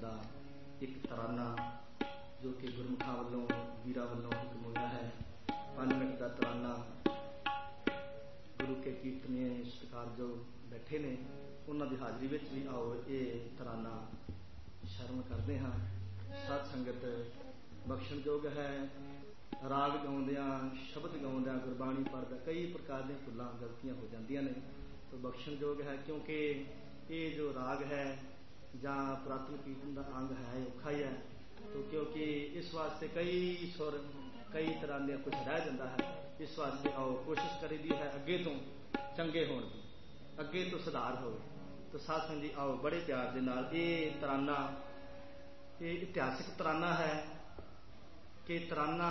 ਦਾ ਇੱਕ ਤਰਾਨਾ ਜੋ ਕਿ ਗੁਰਮੁਖਾਂ ਵੱਲੋਂ ਵੀਰਾਂ ਵੱਲੋਂ ਹੁਕਮ ਹੋਇਆ ਹੈ। 5 ਮਿੰਟ ਦਾ ਤਰਾਨਾ ਗੁਰੂ ਕੇ ਕੀਰਤਨੀਏ ਸਤਿਕਾਰਯੋਗ ਬੈਠੇ ਨੇ, ਉਹਨਾਂ ਦੀ ਹਾਜ਼ਰੀ ਵਿੱਚ ਵੀ ਆਓ ਇਹ ਤਰਾਨਾ ਸ਼ਰਮ ਕਰਦੇ ਹਾਂ। ਸਾਧ ਸੰਗਤ ਬਖਸ਼ਣਯੋਗ ਹੈ। ਰਾਗ ਗਾਉਂਦਿਆਂ, ਸ਼ਬਦ ਗਾਉਂਦਿਆਂ, ਗੁਰਬਾਣੀ ਪੜ੍ਹਦਾ ਕਈ ਪ੍ਰਕਾਰ ਦੀਆਂ ਭੁੱਲਾਂ ਗਲਤੀਆਂ ਹੋ ਜਾਂਦੀਆਂ ਨੇ, ਤਾਂ ਬਖਸ਼ਣਯੋਗ ਹੈ। ਕਿਉਂਕਿ ਇਹ ਜੋ ਰਾਗ ਹੈ ਜਾਂ ਪੁਰਾਤਨ ਕੀਰਤਨ ਦਾ ਅੰਗ ਹੈ, ਔਖਾ ਹੀ ਹੈ। ਤਾਂ ਕਿਉਂਕਿ ਇਸ ਵਾਸਤੇ ਕਈ ਸੁਰ, ਕਈ ਤਰ੍ਹਾਂ ਦੀਆਂ ਕੁਛ ਰਹਿ ਜਾਂਦਾ ਹੈ। ਇਸ ਵਾਸਤੇ ਆਓ ਕੋਸ਼ਿਸ਼ ਕਰੀਦੀ ਹੈ ਅੱਗੇ ਤੋਂ ਚੰਗੇ ਹੋਣ ਦੀ, ਅੱਗੇ ਤੋਂ ਸੁਧਾਰ ਹੋਵੇ। ਤਾਂ ਸਾਧ ਸੰਗਤ ਜੀ ਆਓ ਬੜੇ ਪਿਆਰ ਦੇ ਨਾਲ ਇਹ ਤਰਾਨਾ, ਇਹ ਇਤਿਹਾਸਿਕ ਤਰਾਨਾ ਹੈ ਕਿ ਤਰਾਨਾ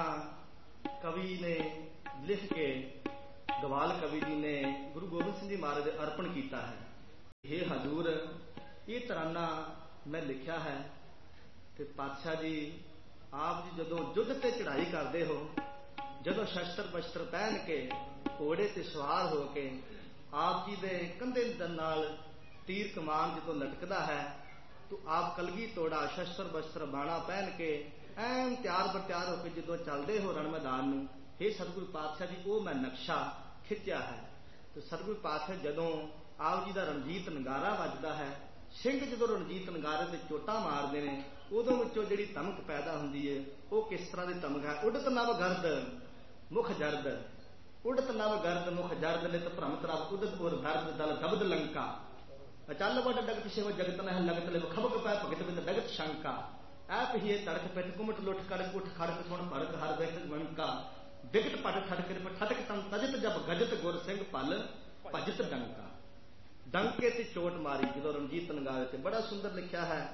ਕਵੀ ਨੇ ਲਿਖ ਕੇ, ਗਵਾਲ ਕਵੀ ਜੀ ਨੇ ਗੁਰੂ ਗੋਬਿੰਦ ਸਿੰਘ ਜੀ ਮਹਾਰਾਜ ਦੇ ਅਰਪਣ ਕੀਤਾ ਹੈ। ਹੇ ਹਜ਼ੂਰ, ਇਹ ਤਰਾਨਾ ਮੈਂ ਲਿਖਿਆ ਹੈ ਤੇ ਪਾਤਸ਼ਾਹ ਜੀ ਆਪ ਜੀ ਜਦੋਂ ਯੁੱਧ ਤੇ ਚੜ੍ਹਾਈ ਕਰਦੇ ਹੋ, ਜਦੋਂ ਸ਼ਸਤਰ ਬਸਤਰ ਪਹਿਨ ਕੇ ਘੋੜੇ ਤੇ ਸਵਾਰ ਹੋ ਕੇ ਆਪ ਜੀ ਦੇ ਕੰਧੇ ਨਾਲ ਤੀਰ ਕਮਾਨ ਜਦੋਂ ਲਟਕਦਾ ਹੈ, ਤਾਂ ਆਪ ਕਲਗੀ ਤੋੜਾ ਸ਼ਸਤਰ ਬਸਤਰ ਬਾਣਾ ਪਹਿਨ ਕੇ ਐਨ ਤਿਆਰ ਬਰ ਹੋ ਕੇ ਜਦੋਂ ਚੱਲਦੇ ਹੋ ਰਣ ਮੈਦਾਨ ਨੂੰ, ਹੇ ਸਤਿਗੁਰੂ ਪਾਤਸ਼ਾਹ ਜੀ ਉਹ ਮੈਂ ਨਕਸ਼ਾ ਖਿੱਚਿਆ ਹੈ। ਤੇ ਸਤਿਗੁਰੂ ਪਾਤਸ਼ਾਹ ਜਦੋਂ ਆਪ ਜੀ ਦਾ ਰਣਜੀਤ ਨਗਾਰਾ ਵੱਜਦਾ ਹੈ, ਸਿੰਘ ਜਦੋਂ ਰਣਜੀਤ ਨਗਾਰੇ ਤੇ ਚੋਟਾਂ ਮਾਰਦੇ ਨੇ, ਉਦੋਂ ਵਿੱਚੋਂ ਜਿਹੜੀ ਧਮਕ ਪੈਦਾ ਹੁੰਦੀ ਹੈ ਉਹ ਕਿਸ ਤਰ੍ਹਾਂ ਦੀ ਧਮਕ ਹੈ? ਉਡਤ ਨਵ ਗਰਦ ਮੁਖ ਜਰਦ, ਉਡਤ ਨਵ ਗਰਦ ਮੁਖ ਜਰਦ ਨਿਤ ਭ੍ਰਮਤ ਰਬ ਉਦਤ ਔਰ ਗਰਦ ਦਲ ਦਬਦ ਲੰਕਾ, ਅਚਲ ਵੱਡ ਡਗਤ ਸ਼ਿਵ ਜਗਤ ਨਹਿ ਲਗਤ ਲਿਵ ਖਬਕ ਪੈ ਭਗਤ ਬਿੰਦ ਡਗਤ ਸ਼ੰਕਾ, ਐਪ ਹੀ ਤੜਕ ਪਿੱਟ ਕੁਮਟ ਲੁੱਟ ਕੜਕ ਉੱਠ ਖੜਕ ਸੁਣ ਭੜਕ ਹਰ ਵੇਖਤ ਵਣਕਾ, ਬਿਗਟ ਪਟ ਠੜਕ ਰਿਪ ਠਟਕ ਤਨ ਤਜਤ ਜਬ ਗਜਤ ਗੁਰ ਸਿੰਘ ਪਲ ਭਜਤ ਡੰਕਾ। ਡੰਕੇ ਤੇ ਚੋਟ ਮਾਰੀ ਜਦੋਂ ਰਣਜੀਤ ਨਗਾਰੇ ਤੇ, ਬੜਾ ਸੁੰਦਰ ਲਿਖਿਆ ਹੈ।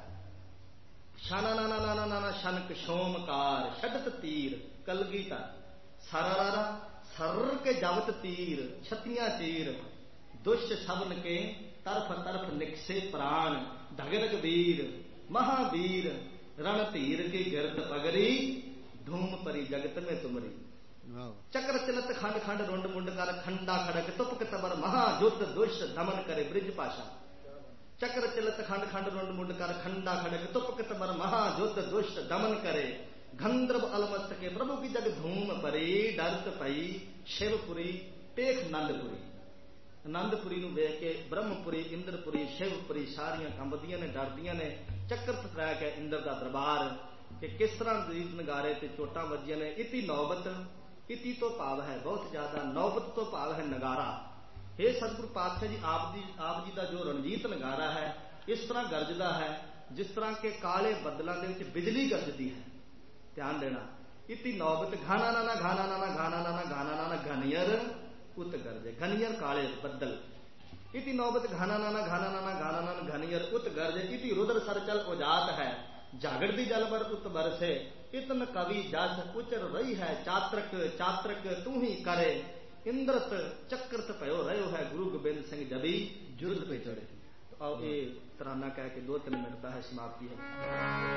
ਸ਼ਾਨਾ ਨਾਨਾ ਨਾਨਾ ਨਾਨਾ ਸ਼ਨਕ ਸ਼ੋਮਕਾਰ ਛੱਡਤ ਤੀਰ ਕਲਗੀ ਧਰ, ਸਰਾਰਾ ਸਰ ਕੇ ਜਬਤ ਤੀਰ ਛਤੀਆਂ ਚੀਰ, ਦੁਸ਼ਟ ਸ਼ਬਨ ਕੇ ਤਰਫ ਤਰਫ ਨਿਕਸੇ ਪ੍ਰਾਣ, ਢਗਰਗ ਵੀਰ ਮਹਾਵੀਰ रण धीर की गिरद पगरी, धूम परी जगत में तुमरी, चक्र चलत खंड खंड रुंड मुंड कर खंडा खड़क तुपक तबर महायुद्ध दुष्ट दमन करे ब्रिज पाशा, चक्र चलत खंड खंड रुंड मुंड कर खंडा खड़क तुपक तबर महायुद्ध दुष्ट दमन करे, गंधर्व अलमस्त के प्रभु की जग धूम परी, डरत पई शिवपुरी पेख नंदपुरी। आनंदपुरी ਨੂੰ ਵੇਖ ਕੇ ਬ੍ਰਹਮਪੁਰੀ, ਇੰਦਰਪੁਰੀ, ਸ਼ਿਵਪੁਰੀ ਸਾਰੀਆਂ ਕੰਬਦੀਆਂ ਨੇ, ਡਰਦੀਆਂ ਨੇ। ਚੱਕਰ ਤਤਰਾ ਕੇ ਇੰਦਰ ਦਾ ਦਰਬਾਰ ਕਿ ਕਿਸ ਤਰ੍ਹਾਂ ਗੀਤ ਨਗਾਰੇ ਤੇ ਚੋਟਾਂ ਵੱਜੀਆਂ ਨੇ। ਇਤੀ ਨੌਬਤ, ਇਤੀ ਤੋਂ ਭਾਵ ਹੈ ਬਹੁਤ ਜ਼ਿਆਦਾ, ਨੌਬਤ ਤੋਂ ਭਾਵ ਹੈ ਨਗਾਰਾ। हे ਸਤਿਗੁਰੂ ਪਾਤਸ਼ਾਹ ਜੀ ਆਪ ਜੀ ਦਾ ਜੋ ਰਣਜੀਤ ਨਗਾਰਾ ਹੈ ਇਸ ਤਰ੍ਹਾਂ ਗਰਜਦਾ ਹੈ ਜਿਸ ਤਰ੍ਹਾਂ ਕਿ ਕਾਲੇ ਬੱਦਲਾਂ ਦੇ ਵਿੱਚ ਬਿਜਲੀ ਗਰਜਦੀ ਹੈ। ਧਿਆਨ ਦੇਣਾ। ਇਤੀ ਨੌਬਤ ਘਾਨਾ ਨਾਨਾ ਘਾਨਾ ਨਾਨਾ ਘਾਨਾ ਨਾਨਾ ਘਾਨਾ ਨਾਨਾ ਘਨੀਅਰ उत गर्जे, घनियर काले बदल। इति नौबत घाना नाना घाना नाना घाना नाना घनियर उत गर्जे, इति रुद्र सरचल उजात है, जागड़ दी जल बर उत बरसे, इतन कवि जस उचर रही है, चात्रक चात्रक तू ही करे, इंद्रत चक्रत भयो रहो है, गुरु गोबिंद सिंह जबी जुर्द पे चढ़े। तो आओ ये तराना कह के 2-3 मिनट का है समाप्ति है।